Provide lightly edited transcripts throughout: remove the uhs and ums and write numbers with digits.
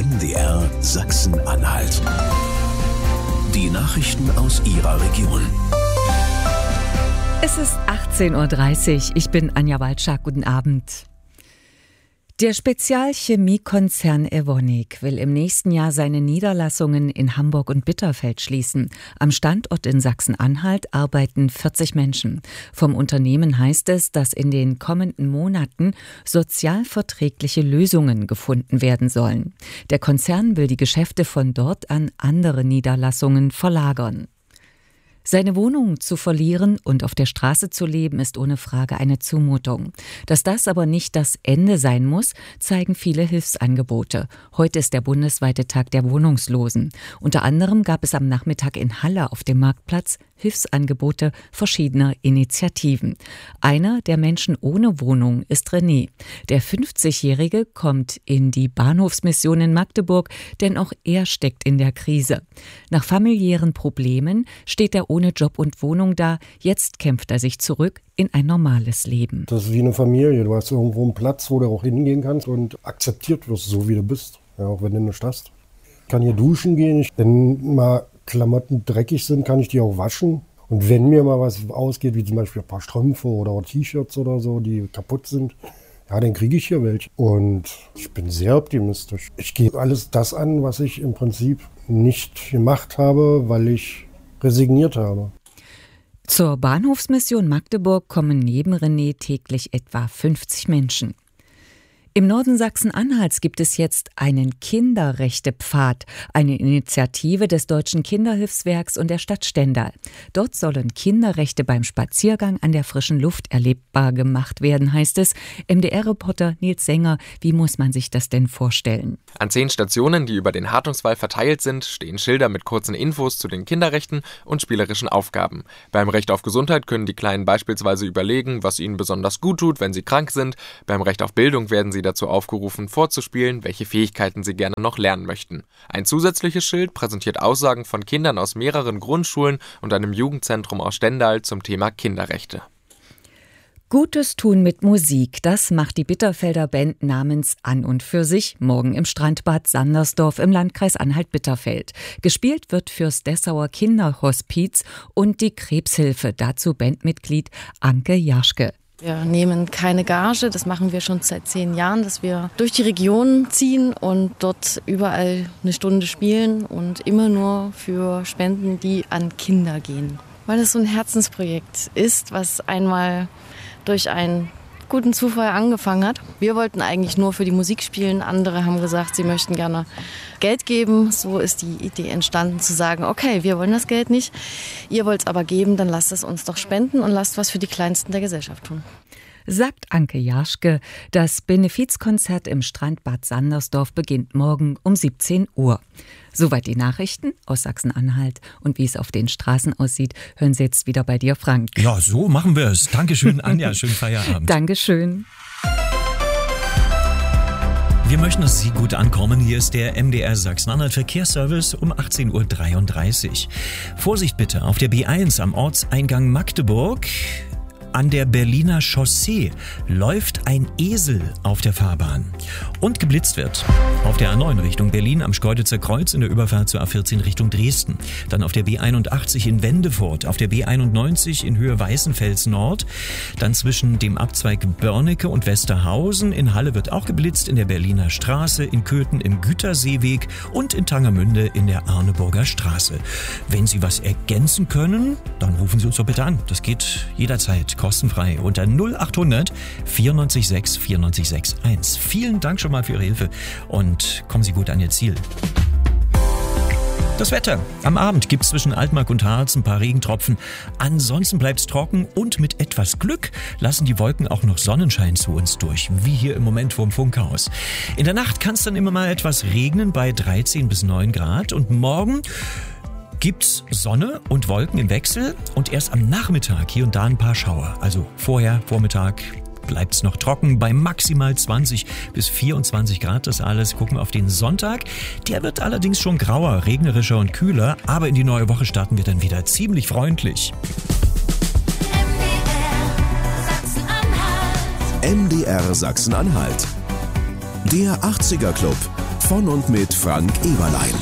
MDR Sachsen-Anhalt. Die Nachrichten aus Ihrer Region. Es ist 18:30 Uhr. Ich bin Anja Walczak. Guten Abend. Der Spezialchemiekonzern Evonik will im nächsten Jahr seine Niederlassungen in Hamburg und Bitterfeld schließen. Am Standort in Sachsen-Anhalt arbeiten 40 Menschen. Vom Unternehmen heißt es, dass in den kommenden Monaten sozialverträgliche Lösungen gefunden werden sollen. Der Konzern will die Geschäfte von dort an andere Niederlassungen verlagern. Seine Wohnung zu verlieren und auf der Straße zu leben, ist ohne Frage eine Zumutung. Dass das aber nicht das Ende sein muss, zeigen viele Hilfsangebote. Heute ist der bundesweite Tag der Wohnungslosen. Unter anderem gab es am Nachmittag in Halle auf dem Marktplatz Hilfsangebote verschiedener Initiativen. Einer der Menschen ohne Wohnung ist René. Der 50-Jährige kommt in die Bahnhofsmission in Magdeburg, denn auch er steckt in der Krise. Nach familiären Problemen steht er ohne Job und Wohnung da. Jetzt kämpft er sich zurück in ein normales Leben. Das ist wie eine Familie. Du hast irgendwo einen Platz, wo du auch hingehen kannst und akzeptiert wirst, so wie du bist. Ja, auch wenn du nichts hast. Ich kann hier duschen gehen. Wenn mal Klamotten dreckig sind, kann ich die auch waschen. Und wenn mir mal was ausgeht, wie zum Beispiel ein paar Strümpfe oder T-Shirts oder so, die kaputt sind, ja, dann kriege ich hier welche. Und ich bin sehr optimistisch. Ich gehe alles das an, was ich im Prinzip nicht gemacht habe, weil ich resigniert habe. Zur Bahnhofsmission Magdeburg kommen neben René täglich etwa 50 Menschen. Im Norden Sachsen-Anhalts gibt es jetzt einen Kinderrechtepfad, eine Initiative des Deutschen Kinderhilfswerks und der Stadt Stendal. Dort sollen Kinderrechte beim Spaziergang an der frischen Luft erlebbar gemacht werden, heißt es. MDR-Reporter Nils Sänger, wie muss man sich das denn vorstellen? An 10 Stationen, die über den Hartungswall verteilt sind, stehen Schilder mit kurzen Infos zu den Kinderrechten und spielerischen Aufgaben. Beim Recht auf Gesundheit können die Kleinen beispielsweise überlegen, was ihnen besonders gut tut, wenn sie krank sind. Beim Recht auf Bildung werden sie dazu aufgerufen, vorzuspielen, welche Fähigkeiten sie gerne noch lernen möchten. Ein zusätzliches Schild präsentiert Aussagen von Kindern aus mehreren Grundschulen und einem Jugendzentrum aus Stendal zum Thema Kinderrechte. Gutes tun mit Musik, das macht die Bitterfelder Band namens An und für sich morgen im Strandbad Sandersdorf im Landkreis Anhalt-Bitterfeld. Gespielt wird fürs Dessauer Kinderhospiz und die Krebshilfe, dazu Bandmitglied Anke Jaschke. Wir nehmen keine Gage, das machen wir schon seit 10 Jahren, dass wir durch die Region ziehen und dort überall eine Stunde spielen und immer nur für Spenden, die an Kinder gehen. Weil es so ein Herzensprojekt ist, was einmal durch einen guten Zufall angefangen hat. Wir wollten eigentlich nur für die Musik spielen, andere haben gesagt, sie möchten gerne Geld geben. So ist die Idee entstanden zu sagen, okay, wir wollen das Geld nicht, ihr wollt es aber geben, dann lasst es uns doch spenden und lasst was für die Kleinsten der Gesellschaft tun. Sagt Anke Jaschke. Das Benefizkonzert im Strandbad Sandersdorf beginnt morgen um 17 Uhr. Soweit die Nachrichten aus Sachsen-Anhalt. Und wie es auf den Straßen aussieht, hören Sie jetzt wieder bei dir, Frank. Ja, so machen wir es. Dankeschön, Anja. Schönen Feierabend. Dankeschön. Wir möchten, dass Sie gut ankommen. Hier ist der MDR Sachsen-Anhalt Verkehrsservice um 18:33 Uhr. Vorsicht bitte, auf der B1 am Ortseingang Magdeburg. An der Berliner Chaussee läuft ein Esel auf der Fahrbahn und geblitzt wird. Auf der A9 Richtung Berlin am Schkeuditzer Kreuz in der Überfahrt zur A14 Richtung Dresden. Dann auf der B81 in Wendefurt, auf der B91 in Höhe Weißenfels Nord. Dann zwischen dem Abzweig Börnecke und Westerhausen. In Halle wird auch geblitzt, in der Berliner Straße, in Köthen im Güterseeweg und in Tangermünde in der Arneburger Straße. Wenn Sie was ergänzen können, dann rufen Sie uns doch bitte an. Das geht jederzeit kostenfrei unter 0800 94 6 94 61. Vielen Dank schon mal für Ihre Hilfe und kommen Sie gut an Ihr Ziel. Das Wetter. Am Abend gibt es zwischen Altmark und Harz ein paar Regentropfen. Ansonsten bleibt es trocken und mit etwas Glück lassen die Wolken auch noch Sonnenschein zu uns durch, wie hier im Moment vorm Funkhaus. In der Nacht kann es dann immer mal etwas regnen bei 13 bis 9 Grad und morgen gibt's Sonne und Wolken im Wechsel und erst am Nachmittag hier und da ein paar Schauer. Also Vormittag bleibt's noch trocken bei maximal 20 bis 24 Grad. Das alles gucken wir auf den Sonntag. Der wird allerdings schon grauer, regnerischer und kühler, aber in die neue Woche starten wir dann wieder ziemlich freundlich. MDR Sachsen-Anhalt. Der 80er Club. Von und mit Frank Eberlein.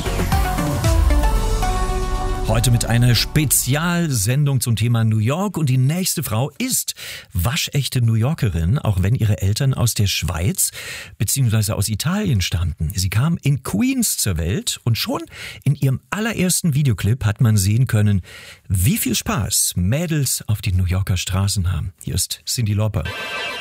Heute mit einer Spezialsendung zum Thema New York und die nächste Frau ist waschechte New Yorkerin, auch wenn ihre Eltern aus der Schweiz bzw. aus Italien stammten. Sie kam in Queens zur Welt und schon in ihrem allerersten Videoclip hat man sehen können, wie viel Spaß Mädels auf den New Yorker Straßen haben. Hier ist Cyndi Lauper.